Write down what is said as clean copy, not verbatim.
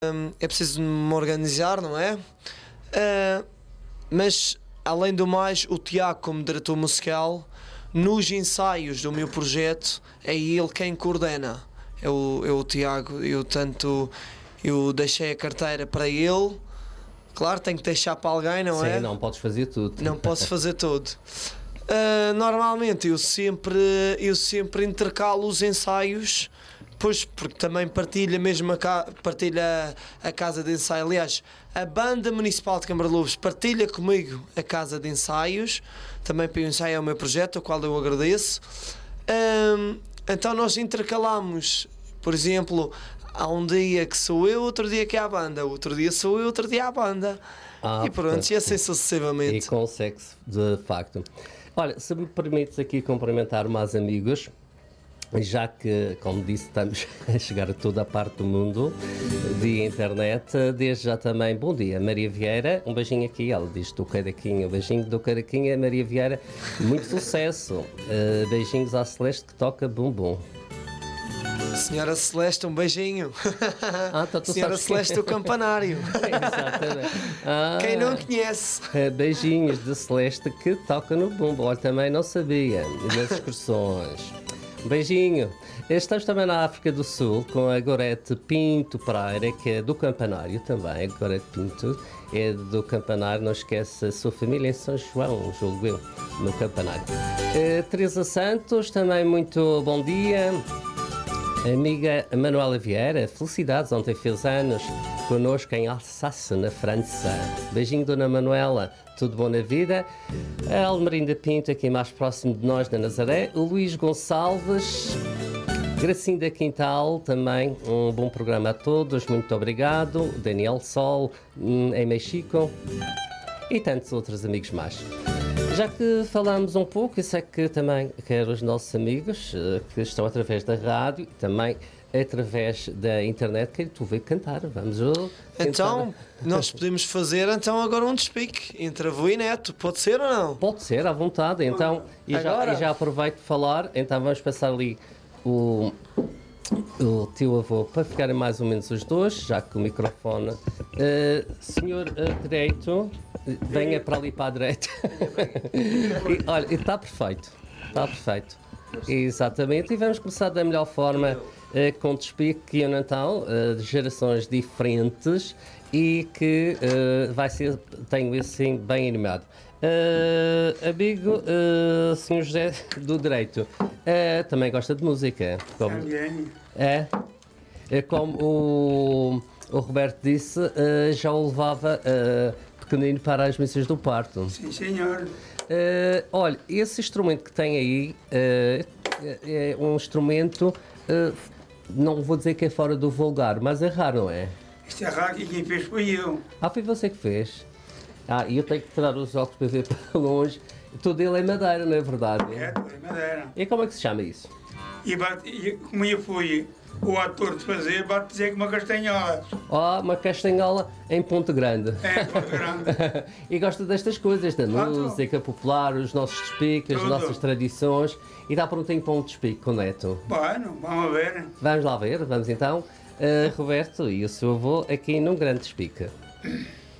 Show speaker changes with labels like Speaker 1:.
Speaker 1: É preciso me organizar, não é? Mas, além do mais, o Tiago, como diretor musical, nos ensaios do meu projeto, é ele quem coordena. É o Tiago. Eu deixei a carteira para ele. Claro, tenho que deixar para alguém, não é?
Speaker 2: Sim, não podes fazer tudo.
Speaker 1: Não posso fazer tudo. Normalmente eu sempre intercalo os ensaios, pois, porque também partilha a casa de ensaio. Aliás, a Banda Municipal de Câmara de Lobos partilha comigo a casa de ensaios, também para o ensaio é o meu projeto, ao qual eu agradeço. Então nós intercalamos, por exemplo, há um dia que sou eu, outro dia que é a banda, outro dia sou eu, outro dia é a banda. E pronto, e assim sucessivamente.
Speaker 2: E consegue-se, de facto. Olha, se me permites aqui cumprimentar mais amigos, já que, como disse, estamos a chegar a toda a parte do mundo via internet. Desde já também, bom dia, Maria Vieira, um beijinho aqui, ela diz do Caraquinha, um beijinho do Caraquinha, Maria Vieira, muito sucesso. Beijinhos à Celeste que toca bumbum.
Speaker 1: Senhora Celeste, um beijinho. Senhora Celeste do Campanário.
Speaker 2: Exatamente.
Speaker 1: Quem não conhece?
Speaker 2: Beijinhos de Celeste que toca no bumbo. Olha, também não sabia das excursões. Beijinho. Estamos também na África do Sul com a Gorete Pinto Pereira, que é do Campanário também. A Gorete Pinto é do Campanário, não esquece a sua família em São João, julgo eu, no Campanário. Teresa Santos, também muito bom dia. Amiga Manuela Vieira, felicidades, ontem fez anos, connosco em Alsace, na França. Beijinho, Dona Manuela, tudo bom na vida. A Almerinda Pinto, aqui mais próximo de nós, da Nazaré. O Luís Gonçalves, Gracinda Quintal, também um bom programa a todos, muito obrigado. Daniel Sol, em México, e tantos outros amigos mais. Já que falamos um pouco, isso é que também quero os nossos amigos que estão através da rádio e também através da internet, quero tu ver cantar. Vamos
Speaker 1: então, nós podemos fazer agora um despique entre avô e neto, pode ser ou não?
Speaker 2: Pode ser, à vontade. Então, e já aproveito de falar, então vamos passar ali o teu avô para ficarem mais ou menos os dois, já que o microfone. Senhor direito, venha para ali para a direita. Olha, está perfeito. Está perfeito. Exatamente. E vamos começar da melhor forma com despique e o Natal, de gerações diferentes e que vai ser, tenho isso sim, bem animado. Amigo, Sr. José do Direito, também gosta de música. Como o Roberto disse, já o levava pequenino para as missas do parto.
Speaker 3: Sim, senhor.
Speaker 2: Olha, esse instrumento que tem aí é um instrumento, não vou dizer que é fora do vulgar, mas é raro, não é?
Speaker 3: Isto é raro e quem fez foi eu.
Speaker 2: Foi você que fez? E eu tenho que tirar os óculos para ver para longe. Tudo ele é madeira, não é verdade?
Speaker 3: É, tudo é madeira.
Speaker 2: E como é que se chama isso?
Speaker 3: E como eu fui o ator de fazer, bate dizer que uma castanhola.
Speaker 2: Uma castanhola em Ponte Grande.
Speaker 3: É, Ponte Grande.
Speaker 2: E gosta destas coisas, da música popular, os nossos despiques, as nossas tradições. E dá prontinho para um despique com o neto.
Speaker 3: Bueno, vamos ver.
Speaker 2: Vamos lá ver, vamos então. Roberto e o seu avô aqui num grande despique.